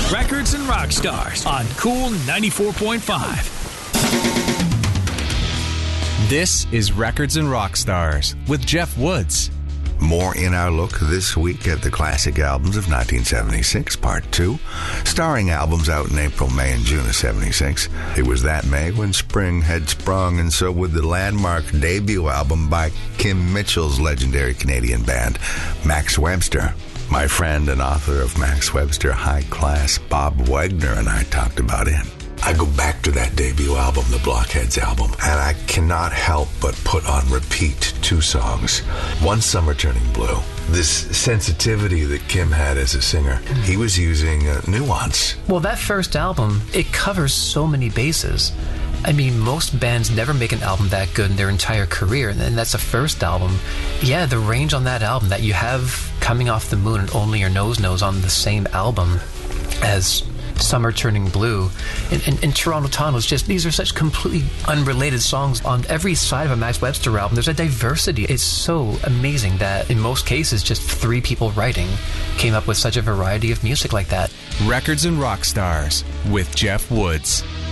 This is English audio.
Records and Rock Stars on Cool 94.5. This is Records and Rock Stars with Jeff Woods. More in our look this week at the classic albums of 1976, Part 2. Starring albums out in April, May, and June of 76. It was that May when spring had sprung, and so would the landmark debut album by Kim Mitchell's legendary Canadian band, Max Webster. My friend and author of Max Webster High Class, Bob Wagner, and I talked about it. I go back to that debut album, the Blockheads album, and I cannot help but put on repeat two songs. One, Summer Turning Blue. This sensitivity that Kim had as a singer, he was using nuance. Well, that first album, it covers so many bases. I mean, most bands never make an album that good in their entire career, and that's the first album. Yeah, the range on that album that you have Coming Off the Moon and Only Your Nose Knows on the same album as Summer Turning Blue and Toronto Tunnels, just these are such completely unrelated songs. On every side of a Max Webster album, there's a diversity. It's so amazing that in most cases, just three people writing came up with such a variety of music like that. Records and Rock Stars with Jeff Woods.